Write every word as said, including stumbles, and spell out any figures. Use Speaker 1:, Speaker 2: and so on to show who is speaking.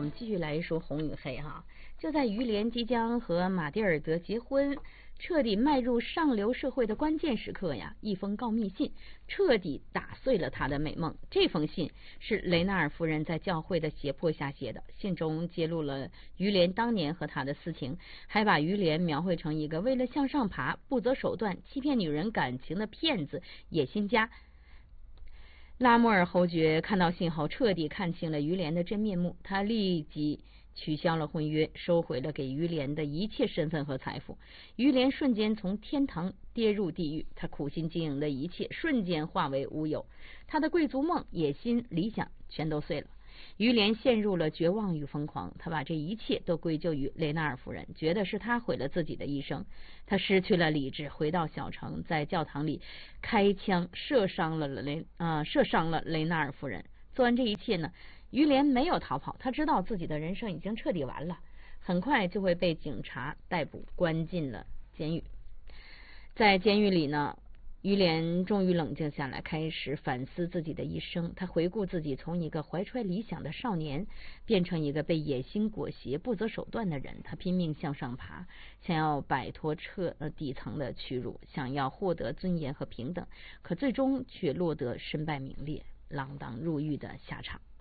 Speaker 1: 们继续来说红与黑哈。就在于连即将和马蒂尔德结婚，彻底迈入上流社会的关键时刻呀，一封告密信彻底打碎了他的美梦。这封信是雷纳尔夫人在教会的胁迫下写的，信中揭露了于连当年和他的私情，还把于连描绘成一个为了向上爬不择手段欺骗女人感情的骗子、野心家。拉莫尔侯爵看到信后，彻底看清了于连的真面目，他立即取消了婚约，收回了给于连的一切身份和财富。于连瞬间从天堂跌入地狱，他苦心经营的一切瞬间化为乌有，他的贵族梦、野心、理想全都碎了。于连陷入了绝望与疯狂，他把这一切都归咎于雷纳尔夫人，觉得是他毁了自己的一生。他失去了理智，回到小城，在教堂里开枪射伤了雷啊、呃、射伤了雷纳尔夫人。做完这一切呢，于连没有逃跑，他知道自己的人生已经彻底完了，很快就会被警察逮捕，关进了监狱。在监狱里呢，于连终于冷静下来，开始反思自己的一生。他回顾自己从一个怀揣理想的少年变成一个被野心裹挟、不择手段的人。他拼命向上爬，想要摆脱彻呃底层的屈辱，想要获得尊严和平等，可最终却落得身败名裂、锒铛入狱的下场。